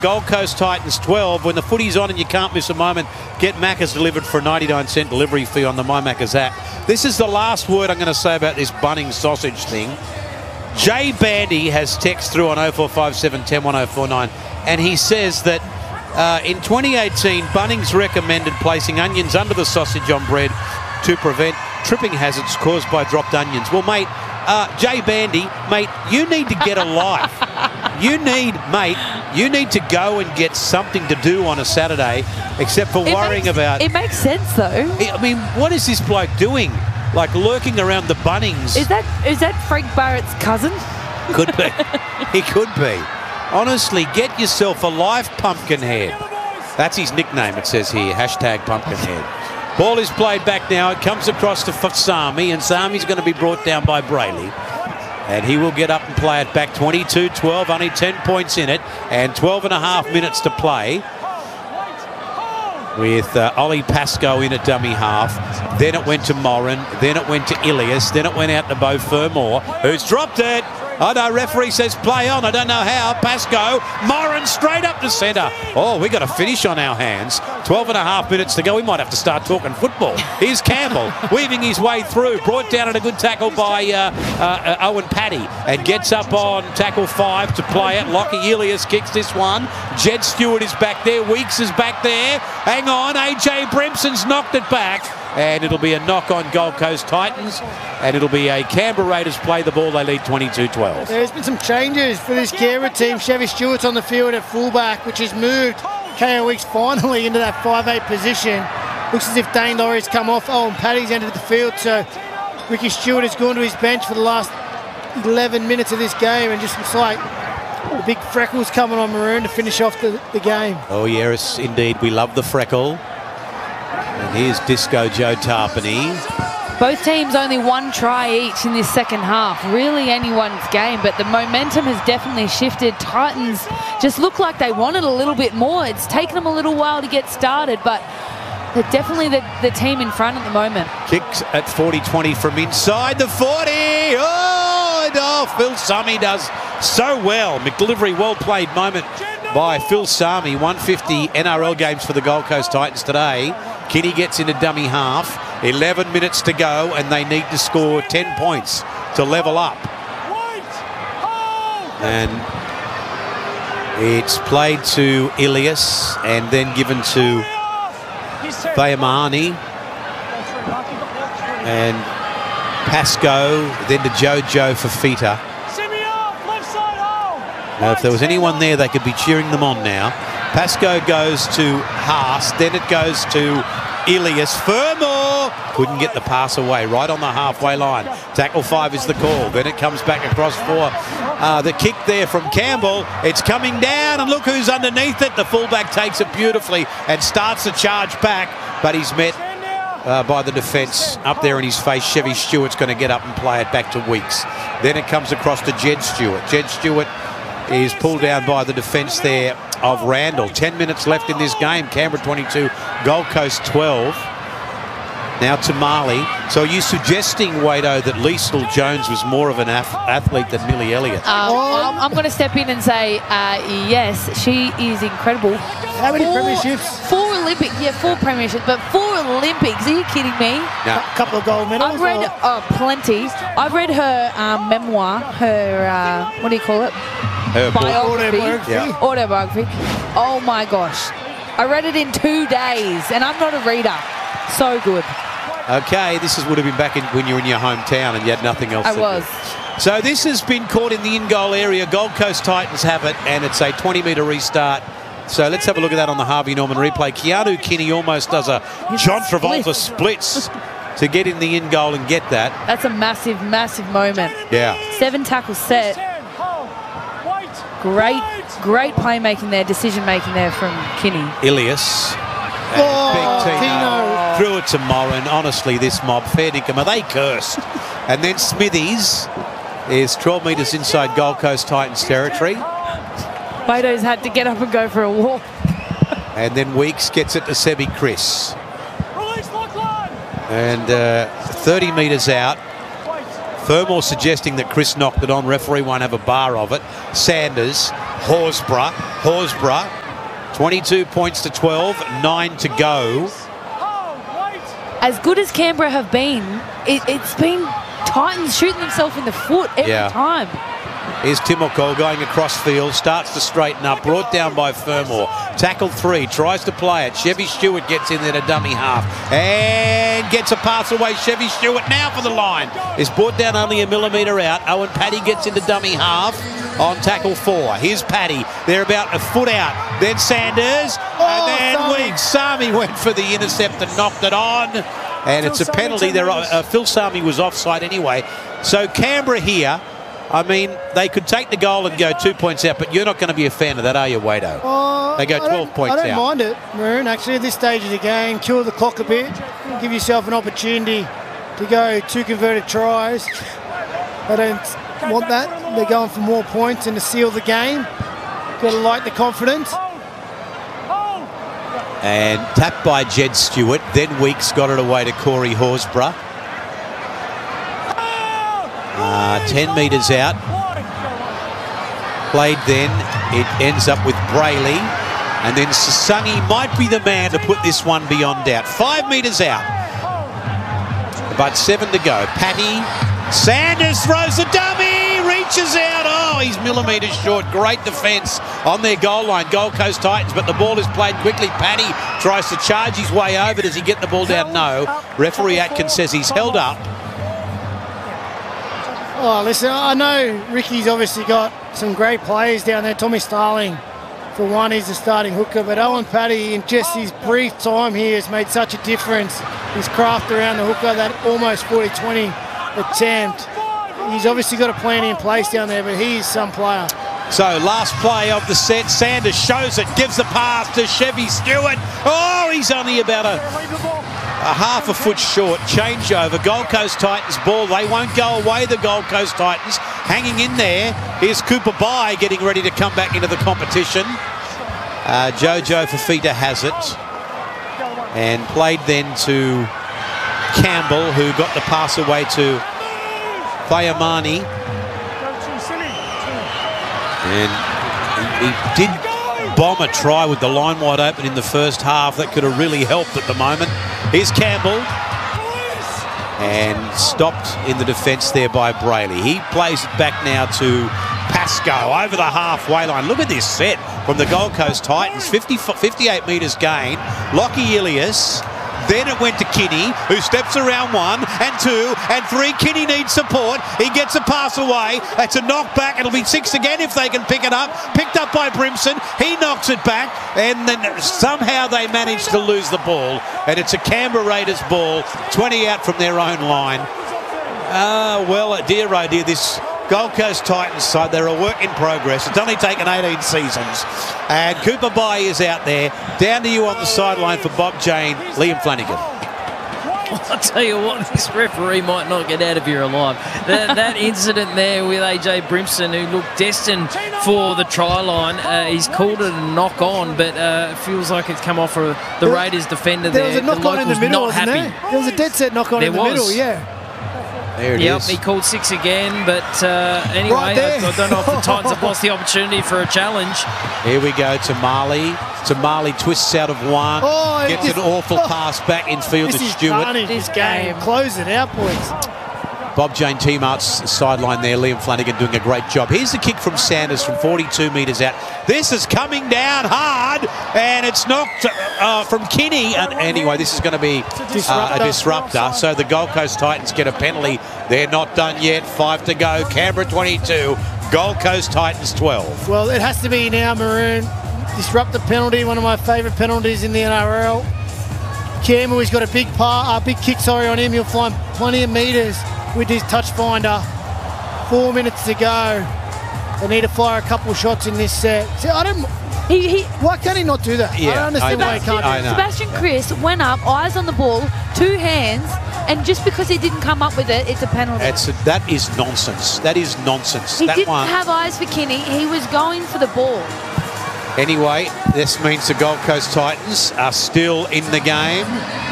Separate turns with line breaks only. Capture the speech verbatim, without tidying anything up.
Gold Coast Titans twelve. When the footy's on and you can't miss a moment, get Macca's delivered for a ninety-nine cent delivery fee on the My Macca's app. This is the last word I'm going to say about this Bunnings sausage thing. Jay Bandy has text through on oh four five seven, one oh one oh four nine, and he says that uh, in twenty eighteen, Bunnings recommended placing onions under the sausage on bread to prevent tripping hazards caused by dropped onions. Well, mate, uh, Jay Bandy, mate, you need to get a life. You need, mate, you need to go and get something to do on a Saturday, except for
It
worrying
makes,
about...
It makes sense, though.
I mean, what is this bloke doing? Like lurking around the Bunnings.
Is that is that Frank Barrett's cousin?
Could be. He could be. Honestly, get yourself a live Pumpkinhead. That's his nickname, it says here. Hashtag Pumpkinhead. Ball is played back now. It comes across to Sami, and Sami's going to be brought down by Brayley. And he will get up and play it back. twenty-two twelve, only ten points in it, and twelve and a half minutes to play. With uh, Ollie Pascoe in at dummy half. Then it went to Moran. Then it went to Ilias. Then it went out to Beau Fermor, who's dropped it. Oh no, referee says play on. I don't know how. Pascoe, Moran straight up to centre. Oh, we got a finish on our hands. twelve and a half minutes to go. We might have to start talking football. Here's Campbell weaving his way through. Brought down at a good tackle by uh, uh, Owen Paddy. And gets up on tackle five to play it. Lockie Ilias kicks this one. Jed Stewart is back there. Weeks is back there. Hang on. A J Bremson's knocked it back. And it'll be a knock on Gold Coast Titans. And it'll be a Canberra Raiders play the ball. They lead twenty-two twelve.
There's been some changes for this Canberra team. Chevy Stewart's on the field at fullback, which has moved K O Weeks finally into that five eight position. Looks as if Dane Laurie's come off. Oh, and Paddy's entered the field. So Ricky Stewart has gone to his bench for the last eleven minutes of this game, and just looks like the big freckles coming on Maroon to finish off the, the game.
Oh, yes, indeed. We love the freckle. And here's Disco Joe Tarpany.
Both teams only one try each in this second half. Really anyone's game, but the momentum has definitely shifted. Titans just look like they wanted a little bit more. It's taken them a little while to get started, but they're definitely the, the team in front at the moment.
Kicks at forty twenty from inside the forty. Oh, and oh, Phil Sami does so well. McDelivery, well played moment by Phil Sami. one fifty N R L games for the Gold Coast Titans today. Kinney gets into dummy half. eleven minutes to go, and they need to score ten points to level up. And it's played to Ilias and then given to Fayamani and Pascoe, then to Jojo Fafita. Now, if there was anyone there, they could be cheering them on now. Pascoe goes to Haas, then it goes to Ilias. Fermor couldn't get the pass away, right on the halfway line. Tackle five is the call. Then it comes back across for uh, the kick there from Campbell. It's coming down, and look who's underneath it. The fullback takes it beautifully and starts the charge back, but he's met uh, by the defence up there in his face. Chevy Stewart's going to get up and play it back to Weeks. Then it comes across to Jed Stewart. Jed Stewart is pulled down by the defence there of Randall. ten minutes left in this game. Canberra twenty-two, Gold Coast twelve. Now to Marley. So are you suggesting, Wado, that Liesl Jones was more of an ath athlete than Millie Elliott?
Um, I'm, I'm going to step in and say uh, yes, she is incredible.
How many
four,
premierships?
Four Olympics, yeah, four premierships, but four Olympics. Are you kidding me?
No.
A couple of gold medals?
I've read
or?
oh, plenty. I've read her um, memoir, her, uh, what do you call it?
Her
Biography.
Autobiography.
Yeah.
Autobiography. Oh my gosh. I read it in two days, and I'm not a reader. So good.
Okay, this is, would have been back in, when you were in your hometown and you had nothing else
I
to
was.
do. So this has been caught in the in-goal area. Gold Coast Titans have it, and it's a twenty metre restart. So let's have a look at that on the Harvey Norman replay. Keanu Kinney almost does a John Travolta splits to get in the in-goal and get that.
That's a massive, massive moment.
Yeah.
Seven tackles set. Great, great playmaking there, decision-making there from Kinney.
Ilias.
Oh,
Big Tino.
Tino.
Threw it to Moran. Honestly, this mob, fair dinkum, are they cursed? And then Smithies is twelve metres inside Gold Coast Titans territory.
Wado's had to get up and go for a walk.
And then Weeks gets it to Sebi Chris. And uh, thirty metres out. Fermor suggesting that Chris knocked it on. Referee won't have a bar of it. Sanders Horsburgh. Horsburgh. twenty-two points to twelve. Nine to go.
As good as Canberra have been, it, it's been Titans shooting themselves in the foot every
Yeah.
time.
Here's Timoko going across field, starts to straighten up, brought down by Fermor. Tackle three, tries to play it. Chevy Stewart gets in there to dummy half and gets a pass away. Chevy Stewart now for the line. Is brought down only a millimetre out. Owen Paddy gets into dummy half on tackle four. Here's Paddy. They're about a foot out. Then Sanders.
Oh,
and then
Sami.
Weeks. Sami went for the intercept and knocked it on. And it's a penalty. There, uh, Phil Sami was offside anyway. So Canberra here, I mean, they could take the goal and go two points out, but you're not going to be a fan of that, are you, Wado?
Uh,
They go
I don't-
twelve points
I don't
out.
mind it, Maroon, actually, at this stage of the game. Kill the clock a bit. Give yourself an opportunity to go two converted tries. They don't want that. They're going for more points and to seal the game. Got to like the confidence.
And tapped by Jed Stewart. Then Weeks got it away to Corey Horsburgh. Uh, ten metres out. Played then. It ends up with Brayley. And then Sasungi might be the man to put this one beyond doubt. Five metres out. But seven to go. Patty. Sanders throws the dummy. Reaches out. Oh, he's millimetres short. Great defence on their goal line. Gold Coast Titans, but the ball is played quickly. Paddy tries to charge his way over. Does he get the ball down? No. Referee Atkins says he's held up.
Oh, listen, I know Ricky's obviously got some great players down there. Tommy Starling, for one, he's the starting hooker, but Owen Paddy, in just his brief time here, has made such a difference. His craft around the hooker, that almost forty twenty attempt. He's obviously got a plan in place down there, but he is some player.
So last play of the set, Sanders shows it, gives the pass to Chevy Stewart. Oh, he's only about a, a half a foot short. Changeover, Gold Coast Titans ball. They won't go away, the Gold Coast Titans. Hanging in there. Here's Cooper Bai getting ready to come back into the competition. Uh, Jojo Fafita has it. And played then to Campbell, who got the pass away to Fayamani. And he, he did bomb a try with the line wide open in the first half. That could have really helped at the moment. Here's Campbell. And stopped in the defence there by Brayley. He plays it back now to Pascoe over the halfway line. Look at this set from the Gold Coast Titans. fifty, fifty-eight metres gain. Lockie Ilias. Then it went to Kinney, who steps around one and two and three. Kinney needs support. He gets a pass away. It's a knockback. It'll be six again if they can pick it up. Picked up by Brimson. He knocks it back. And then somehow they manage to lose the ball. And it's a Canberra Raiders ball. twenty out from their own line. Ah, uh, well, dear oh dear, this Gold Coast Titans side, they're a work in progress. It's only taken eighteen seasons. And Cooper Bai is out there. Down to you on the sideline for Bob Jane, Liam Flanagan.
I'll tell you what, this referee might not get out of here alive. That, that incident there with A J Brimson, who looked destined for the try line, uh, he's called it a knock on, but uh, it feels like it's come off for the
There-
Raiders defender
There
there.
was a knock
the
on in the
locals
middle,
not
wasn't
happy.
there? There was a dead set knock on
There
in the
was.
middle, yeah.
There it
Yep,
is.
he called six again, but uh, anyway,
Right
I,
there.
I don't know if the Titans have lost the opportunity for a challenge.
Here we go to Marley. To Marley, twists out of one.
Oh,
gets
this-
an awful
oh.
pass back infield
This
to
is
Stewart.
carnage,
This
this game.
game.
Close it out, boys.
Bob Jane T-Mart's sideline there. Liam Flanagan doing a great job. Here's the kick from Sanders from forty-two metres out. This is coming down hard, and it's knocked uh, from Kinney. And anyway, this is going to be uh, a
Disruptor.
disruptor. So the Gold Coast Titans get a penalty. They're not done yet. Five to go. Canberra twenty-two. Gold Coast Titans twelve.
Well, it has to be now, Maroon. Disrupt the penalty, one of my favourite penalties in the N R L. Campbell, he's got a big par, a big kick, sorry, on him. He'll find plenty of metres with his touch finder. Four minutes to go. They need to fire a couple shots in this set. See, I don't.
He, he,
Why can't he not do that? I
Yeah,
don't understand
I
why he
know.
can't.
I
do
know.
that.
Sebastian Chris went up, eyes on the ball, two hands, and just because he didn't come up with it, it's a penalty.
That's that is nonsense. That is nonsense.
he
that
didn't
one.
have eyes for Kinney. He was going for the ball.
Anyway, this means the Gold Coast Titans are still in the game.